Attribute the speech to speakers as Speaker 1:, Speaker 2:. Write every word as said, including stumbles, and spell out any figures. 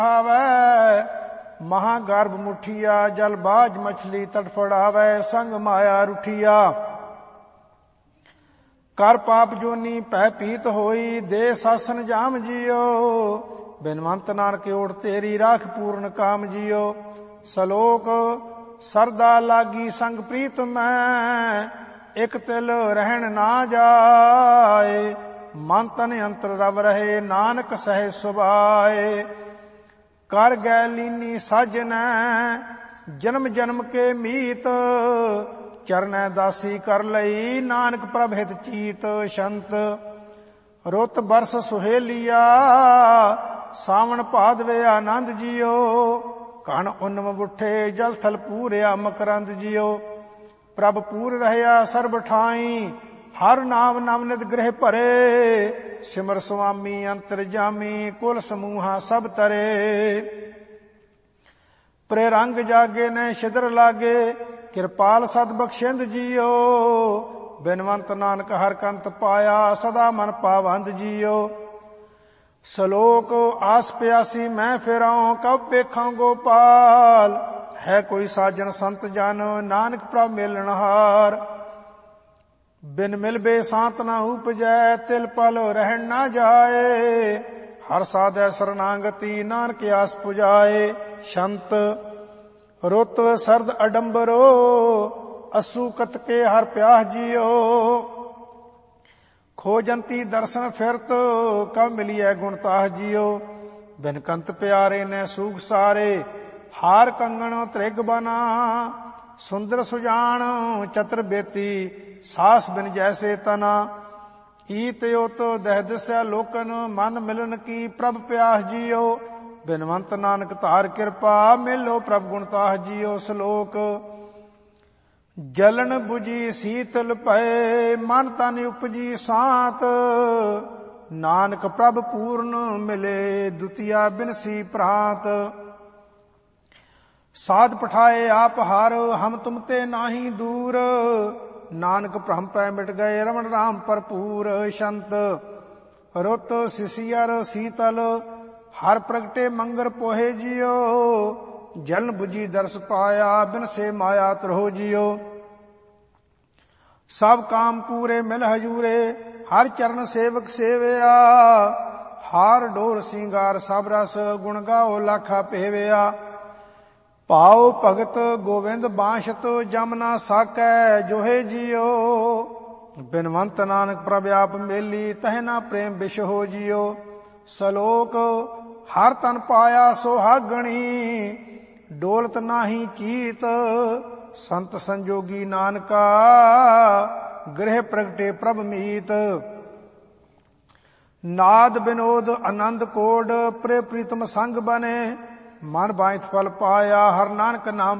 Speaker 1: ਆਵੈ ਮਹਾਗਰਭ ਮੁਠੀਆ, ਜਲ ਬਾਝ ਮਛਲੀ ਤੜਫੜਾਵੈ, ਸੰਗ ਮਾਇਆ ਰੁਠੀਆ। ਕਰ ਪਾਪ ਜੋਨੀ ਭੈ ਪੀਤ ਹੋਈ, ਦੇ ਸਾਸਨ ਜਾਮ ਜੀਓ, ਬਿਨਵੰਤ ਨਾਨਕ ਓਟ ਤੇਰੀ ਰਾਖ ਪੂਰਨ ਕਾਮ ਜੀਓ। ਸਲੋਕ ਸਰਦਾ ਲਾਗੀ ਸੰਗ ਪ੍ਰੀਤ ਮੈਂ, ਇਕ ਤਿਲ ਰਹਿਣ ਨਾ ਜਾਏ, ਮਨ ਤਨ ਅੰਤਰ ਰਵ ਰਹੇ, ਨਾਨਕ ਸਹਿ ਸੁਭਾਏ। ਕਰ ਗੈ ਲੀਨੀ ਸਾਜਨੈ, ਜਨਮ ਜਨਮ ਕੇ ਮੀਤ, ਚਰਨੈ ਦਾਸੀ ਕਰ ਲਈ, ਨਾਨਕ ਪ੍ਰਭ ਹਿਤ ਚੀਤ। ਸ਼ੰਤ ਰੁੱਤ ਬਰਸ ਸੁਹੇਲੀਆ, ਸਾਵਣ ਭਾਦਵੇ ਆਨੰਦ ਜੀਓ, ਕਣ ਉਨਮ ਬੁੱਠੇ ਜਲ ਥਲ ਪੂਰਿਆ ਮਕਰੰਦ ਜੀਓ। ਪ੍ਰਭ ਪੂਰ ਰਹਿਆ ਸਰਬ ਠਾਈ, ਹਰ ਨਾਮ ਨਵਨਿਤ ਗ੍ਰਹਿ ਭਰੇ, ਸਿਮਰ ਸੁਆਮੀ ਅੰਤਰ ਜਾਮੀ, ਕੁਲ ਸਮੂਹਾ ਸਭ ਤਰੇ। ਪ੍ਰੇ ਰੰਗ ਜਾਗੇ ਨੇ ਛਿਦਰ ਲਾਗੇ, ਕਿਰਪਾਲ ਸਦ ਬਖਸ਼ਿੰਦ ਜੀਓ, ਬਿਨਵੰਤ ਨਾਨਕ ਹਰ ਕੰਤ ਪਾਇਆ, ਸਦਾ ਮਨ ਪਾਵੰਦ ਜੀਓ। ਸਲੋਕ ਆਸ ਪਿਆਸੀ ਮੈਂ ਫਿਰਾਂ, ਕਬ ਵੇਖਾਂ ਗੋਪਾਲ, ਹੈ ਕੋਈ ਸਾਜਨ ਸੰਤ ਜਨ, ਨਾਨਕ ਪ੍ਰਭ ਮਿਲਣਹਾਰ। ਬਿਨ ਮਿਲਬੇ ਸਾਤ ਨਾ ਉਪਜੈ, ਤਿਲ ਪਲ ਰਹਿਣ ਨਾ ਜਾਏ, ਹਰ ਸਾਧੈ ਸਰਨਾਗਤੀ, ਨਾਨਕ ਆਸ ਪੁਜਾਏ। ਸ਼ੰਤ ਰੁੱਤ ਸਰਦ ਅਡੰਬਰੋ, ਅਸੂ ਕਤਕੇ ਹਰ ਪਿਆਸ ਜੀਓ, ਖੋਜੰਤੀ ਦਰਸ਼ਨ ਫਿਰਤ, ਕਬ ਮਿਲੀਐ ਗੁਣਤਾਹ ਜੀਓ। ਬਿਨ ਕੰਤ ਪਿਆਰੇ ਨੇ ਸੂਖ ਸਾਰੇ, ਹਾਰ ਕੰਗਣ ਤ੍ਰਿਗ ਬਨਾ, ਸੁੰਦਰ ਸੁਜਾਨ ਚਤਰ ਬੇਤੀ, ਸਾਸ ਬਿਨ ਜੈਸੇ ਤਨਾ। ਈਤ ਉਤ ਦਹਿ ਦਿਸੈ ਲੋਕਨ, ਮਨ ਮਿਲਨ ਕੀ ਪ੍ਰਭ ਪਿਆਸ ਜੀਓ, ਬਿਨਵੰਤ ਨਾਨਕ ਧਾਰ ਕਿਰਪਾ, ਮਿਲੋ ਪ੍ਰਭ ਗੁਣਤਾਹ ਜੀਓ। ਸਲੋਕ ਜਲਨ 부ਜੀ ਸੀਤਲ ਭਏ, ਮਨ ਤਨ ਉਪਜੀ ਸਾਤ, ਨਾਨਕ ਪ੍ਰਭ ਪੂਰਨ ਮਿਲੇ, ਦੁਤੀਆ ਬਿਨਸੀ ਪ੍ਰਾਤ। ਸਾਧ ਪਠਾਏ ਆਪ ਹਾਰ, ਹਮ ਤੁਮ ਤੇ ਨਾਹੀ ਦੂਰ, ਨਾਨਕ ਭ੍ਰਮ ਪੈ ਮਿਟ ਗਏ, ਰਮਣ ਰਾਮ ਭਰਪੂਰ। ਸ਼ੰਤ ਰੁੱਤ ਸਿਸਿਅਰ ਸੀਤਲ, ਹਰ ਪ੍ਰਗਟੇ ਮੰਗਰ ਪੋਹੇ ਜੀਓ, ਜਲਨ 부ਜੀ ਦਰਸ ਪਾਇਆ, ਬਿਨਸੇ ਮਾਇਆ ਤਰੋ ਜੀਓ। ਸਭ ਕਾਮ ਪੂਰੇ ਮਿਲ ਹਜੂਰੇ, ਹਰ ਚਰਨ ਸੇਵਕ ਸੇਵਿਆ, ਹਾਰ ਡੋਰ ਸਿੰਗਾਰ ਸਭ ਰਸ, ਗੁਣ ਗਾਓ ਲਾਖਾ ਭੇਵਿਆ। ਭਾਉ ਭਗਤ ਗੋਵਿੰਦ ਬਾਸ਼ਤ, ਜਮ ਨਾ ਸਾਕੈ ਜੋਹੇ ਜੀਓ, ਬਿਨਵੰਤ ਨਾਨਕ ਪ੍ਰਭ ਆਪ ਮੇਲੀ, ਤਹਿ ਨਾ ਪ੍ਰੇਮ ਬਿਸ਼ ਹੋ ਜੀਓ। ਸਲੋਕ ਹਰ ਤਨ ਪਾਇਆ ਸੁਹਾਗਣੀ, ਡੋਲਤ ਨਾਹੀ ਚੀਤ, ਸੰਤ ਸੰਜੋਗੀ ਨਾਨਕਾ, ਗ੍ਰਹਿ ਪ੍ਰਗਟੇ ਪ੍ਰਭ ਮੀਤ। ਨਾਦ ਬਿਨੋਦ ਆਨੰਦ ਕੋਡ, ਪ੍ਰੇ ਪ੍ਰੀਤਮ ਸੰਗ ਬਨੇ, ਮਨ ਬਾਇਤ ਫਲ ਪਾਇਆ, ਹਰ ਨਾਨਕ ਨਾਮ